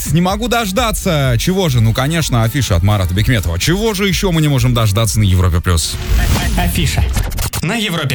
Не могу дождаться. Чего же? Ну, конечно, афиша от Марата Бекметова. Чего же еще мы не можем дождаться на Европе+. Афиша на Европе+.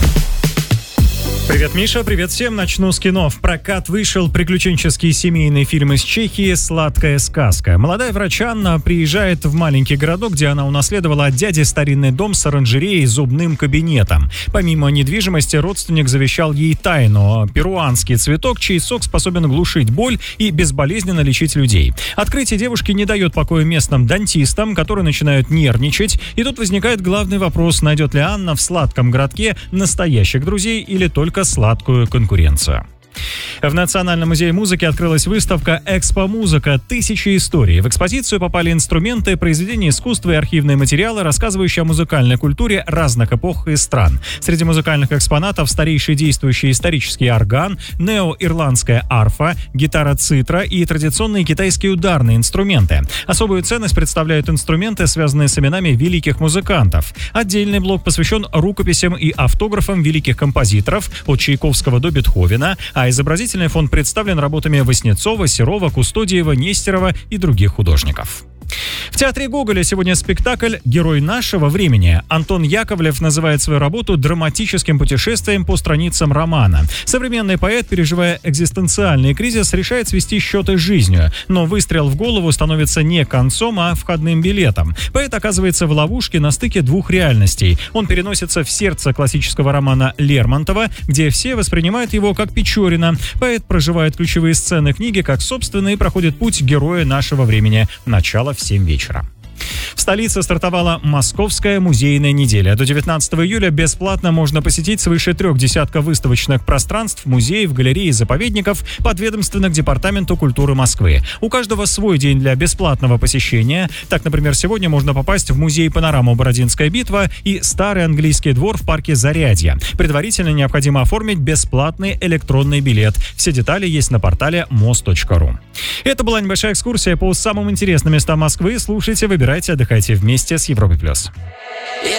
Привет, Миша, привет всем. Начну с кино. В прокат вышел приключенческий семейный фильм из Чехии «Сладкая сказка». Молодая врач Анна приезжает в маленький городок, где она унаследовала от дяди старинный дом с оранжереей и зубным кабинетом. Помимо недвижимости, родственник завещал ей тайну – перуанский цветок, чей сок способен глушить боль и безболезненно лечить людей. Открытие девушки не дает покоя местным дантистам, которые начинают нервничать. И тут возникает главный вопрос – найдет ли Анна в сладком городке настоящих друзей или только сладкую конкуренцию. В Национальном музее музыки открылась выставка «Экспо-музыка. Тысячи историй». В экспозицию попали инструменты, произведения искусства и архивные материалы, рассказывающие о музыкальной культуре разных эпох и стран. Среди музыкальных экспонатов старейший действующий исторический орган, неоирландская арфа, гитара цитра и традиционные китайские ударные инструменты. Особую ценность представляют инструменты, связанные с именами великих музыкантов. Отдельный блок посвящен рукописям и автографам великих композиторов от Чайковского до Бетховена, а изобразительный фонд представлен работами Васнецова, Серова, Кустодиева, Нестерова и других художников. В театре Гоголя сегодня спектакль «Герой нашего времени». Антон Яковлев называет свою работу драматическим путешествием по страницам романа. Современный поэт, переживая экзистенциальный кризис, решает свести счеты с жизнью. Но выстрел в голову становится не концом, а входным билетом. Поэт оказывается в ловушке на стыке двух реальностей. Он переносится в сердце классического романа Лермонтова, где все воспринимают его как Печорина. Поэт проживает ключевые сцены книги как собственные и проходит путь героя нашего времени. Начало в 7 вечера. В столице стартовала Московская музейная неделя. До 19 июля бесплатно можно посетить свыше 3 десятков выставочных пространств, музеев, галерей и заповедников, подведомственных Департаменту культуры Москвы. У каждого свой день для бесплатного посещения. Так, например, сегодня можно попасть в музей «Панорама. Бородинская битва» и Старый английский двор в парке Зарядье. Предварительно необходимо оформить бесплатный электронный билет. Все детали есть на портале mos.ru. Это была небольшая экскурсия по самым интересным местам Москвы. Слушайте, выбирайте, отдыхайте вместе с Европой+.